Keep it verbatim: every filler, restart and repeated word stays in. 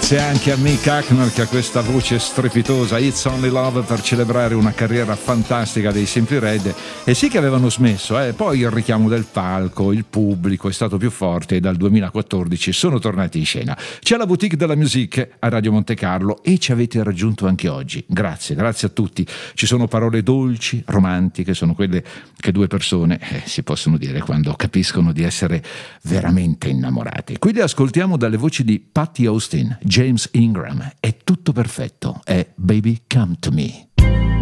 Grazie anche a Mick Hucknall che ha questa voce strepitosa, It's Only Love, per celebrare una carriera fantastica dei Simply Red. E sì che avevano smesso, eh? Poi il richiamo del palco, il pubblico è stato più forte e dal duemilaquattordici sono tornati in scena. C'è la Boutique della Musique a Radio Monte Carlo e ci avete raggiunto anche oggi. Grazie, grazie a tutti. Ci sono parole dolci, romantiche, sono quelle che due persone eh, si possono dire quando capiscono di essere veramente innamorati. Qui le ascoltiamo dalle voci di Patti Austin, James Ingram. È tutto perfetto, è Baby Come to Me.